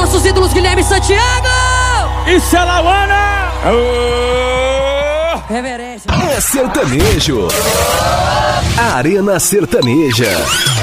nossos ídolos Guilherme Santiago e Salauana. Reverência. É sertanejo. Arena Sertaneja.